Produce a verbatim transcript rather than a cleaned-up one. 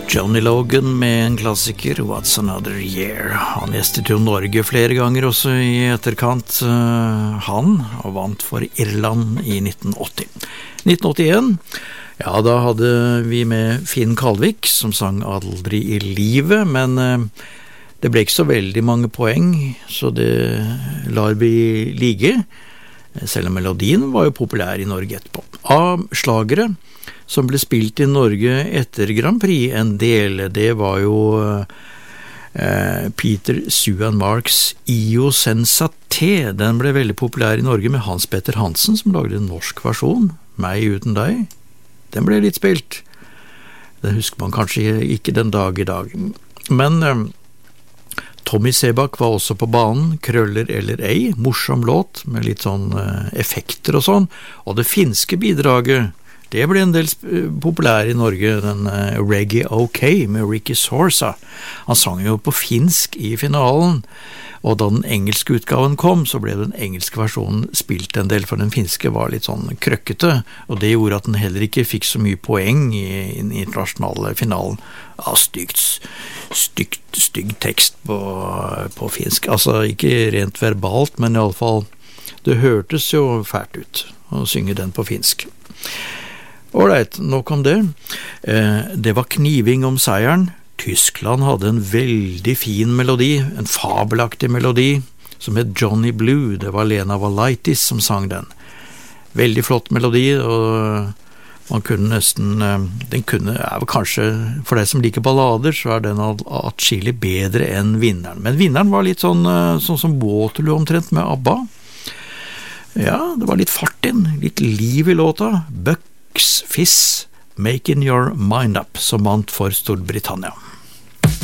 Johnny Logan med en klassiker, What's Another Year. Han gjestet jo Norge flere ganger også i etterkant. Han og vant for Irland i nitten åtti. nitten åttien, ja, da hadde vi med Finn Kalvik, som sang Aldri i livet, men det ble ikke så veldig mange poeng, så det lar vi ligge, selv om melodien var jo populær i Norge etterpå. Av slagere som ble spilt i Norge etter Grand Prix en del, det var jo eh, Peter Suan Marks Io Senza Te. Den ble veldig populær i Norge med Hans Petter Hansen, som lagde en norsk versjon, Meg uten deg. Den ble litt spilt. Den husker man kanskje ikke den dag i dag. Men eh, Tommy Sebak var også på banen, Krøller eller ei, morsom låt med litt sånn eh, effekter og sånn, og det finske bidraget, det ble en del populær i Norge, den uh, Reggae OK med Ricky Sorsa. Han sang jo på finsk i finalen, og da den engelske utgaven kom, så ble den engelske versjonen spilt en del, for den finske var litt sånn krøkkete, og det gjorde at den heller ikke fikk så mye poeng i, i den internasjonale finalen. Ja, stygt, stygt, stygg tekst på, på finsk. Altså, ikke rent verbalt, men i alle fall, det hørtes jo fælt ut å synge den på finsk. Alright, nok om det. Eh, det var kniving om seieren. Tyskland hadde en veldig fin melodi, en fabelaktig melodi, som het Johnny Blue. Det var Lena Valaitis som sang den. Veldig flott melodi, og man kunne nesten, den kunne, er vel kanskje, for deg som liker ballader, så er den atskillig bedre enn vinneren. Men vinneren var litt sånn, sånn som Waterloo omtrent med ABBA. Ja, det var litt fart inn, litt liv i låta. Buck Fizz, Making Your Mind Up, som vant for Storbritannia.